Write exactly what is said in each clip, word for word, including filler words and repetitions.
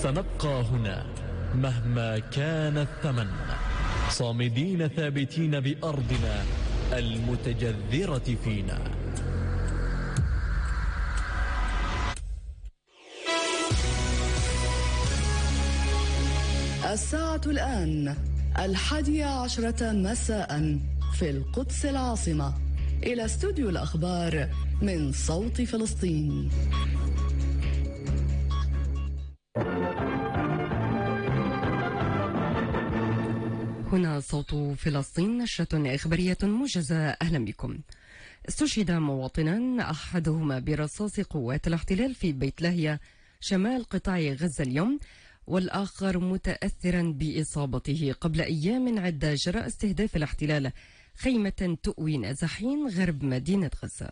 سنبقى هنا مهما كان الثمن، صامدين ثابتين بأرضنا المتجذرة فينا. الساعة الآن الحادية عشرة مساء في القدس العاصمة. إلى استوديو الأخبار من صوت فلسطين. هنا صوت فلسطين، نشرة إخبارية موجزة. أهلا بكم. استشهد مواطنان أحدهما برصاص قوات الاحتلال في بيت لاهيا شمال قطاع غزة اليوم، والآخر متأثرا بإصابته قبل أيام عدة جراء استهداف الاحتلال خيمة تؤوي نازحين غرب مدينة غزة.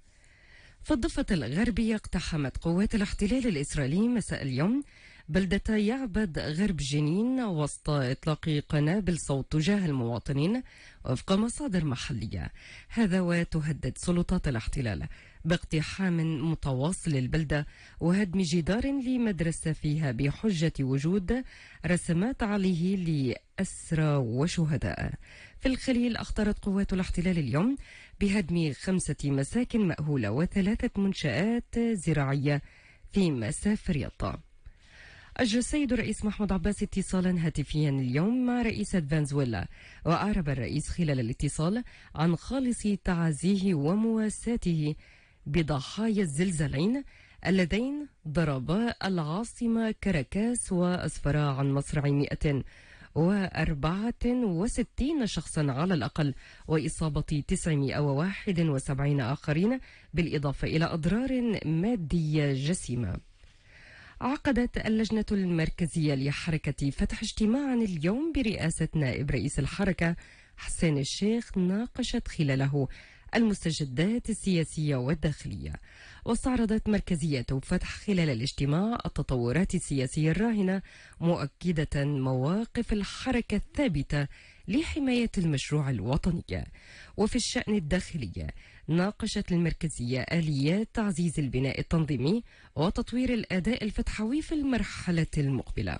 في الضفة الغربية اقتحمت قوات الاحتلال الإسرائيلي مساء اليوم بلدة يعبد غرب جنين وسط إطلاق قنابل صوت تجاه المواطنين وفق مصادر محلية. هذا وتهدد سلطات الاحتلال باقتحام متواصل البلدة وهدم جدار لمدرسة فيها بحجة وجود رسمات عليه لأسرى وشهداء. في الخليل أخطرت قوات الاحتلال اليوم بهدم خمسة مساكن مأهولة وثلاثة منشآت زراعية في مسافر يطا. أجرى السيد الرئيس محمود عباس اتصالا هاتفيا اليوم مع رئيسة فنزويلا، وأعرب الرئيس خلال الاتصال عن خالص تعازيه ومواساته بضحايا الزلزالين اللذين ضربا العاصمة كاراكاس وأسفرا عن مصرع مئة وأربعة وستين شخصا على الأقل وإصابة تسعمائة وواحد وسبعين آخرين، بالإضافة إلى أضرار مادية جسيمة. عقدت اللجنة المركزية لحركة فتح اجتماعا اليوم برئاسة نائب رئيس الحركة حسين الشيخ ناقشت خلاله المستجدات السياسية والداخلية. واستعرضت مركزية فتح خلال الاجتماع التطورات السياسية الراهنة، مؤكدة مواقف الحركة الثابتة لحماية المشروع الوطني. وفي الشأن الداخلي ناقشت المركزية آليات تعزيز البناء التنظيمي وتطوير الأداء الفتحوي في المرحلة المقبلة.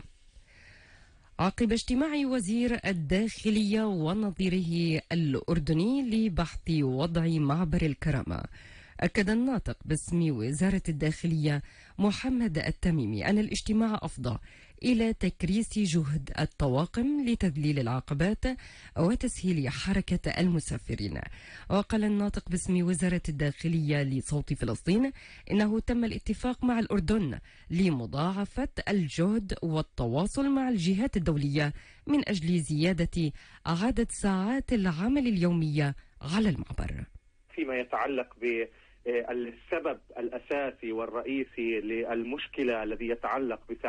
عقب اجتماع وزير الداخلية ونظيره الأردني لبحث وضع معبر الكرامة، أكد الناطق باسم وزارة الداخلية محمد التميمي أن الاجتماع أفضى إلى تكريس جهد الطواقم لتذليل العقبات وتسهيل حركة المسافرين. وقال الناطق باسم وزارة الداخلية لصوت فلسطين إنه تم الاتفاق مع الأردن لمضاعفة الجهد والتواصل مع الجهات الدولية من أجل زيادة عدد ساعات العمل اليومية على المعبر. فيما يتعلق بالسبب الأساسي والرئيسي للمشكلة الذي يتعلق